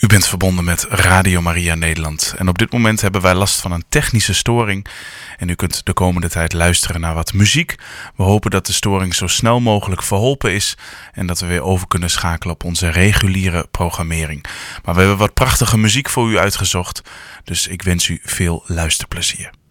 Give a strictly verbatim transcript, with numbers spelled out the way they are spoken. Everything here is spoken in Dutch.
U bent verbonden met Radio Maria Nederland en op dit moment hebben wij last van een technische storing en u kunt de komende tijd luisteren naar wat muziek. We hopen dat de storing zo snel mogelijk verholpen is en dat we weer over kunnen schakelen op onze reguliere programmering. Maar we hebben wat prachtige muziek voor u uitgezocht, dus ik wens u veel luisterplezier.